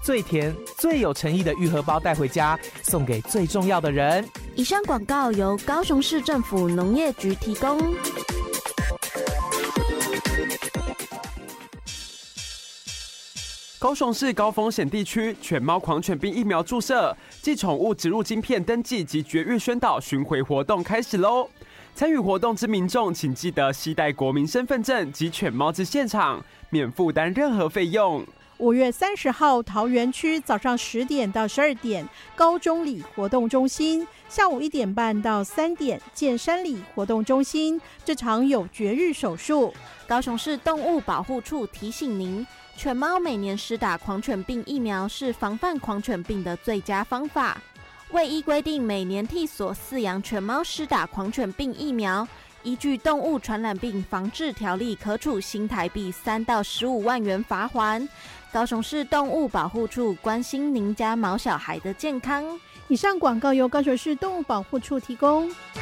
最甜、最有诚意的玉荷包带回家，送给最重要的人。 以上广告由高雄市政府农业局提供。 高雄市高风险地区犬猫狂犬病疫苗注射暨宠物植入晶片登记及绝育宣导巡回活动开始喽！参与活动之民众，请记得携带国民身份证及犬猫至现场，免负担任何费用。 5月30号，桃园区早上10点到12点，高中里活动中心；下午1点半到3点，建山里活动中心。这场有绝育手术。 高雄市动物保护处提醒您，犬猫每年施打狂犬病疫苗是防范狂犬病的最佳方法。为依规定，每年替所饲养犬猫施打狂犬病疫苗，依据动物传染病防治条例，可处新台币3到15万元罚锾。高雄市动物保护处关心您家毛小孩的健康。 以上广告由高雄市动物保护处提供。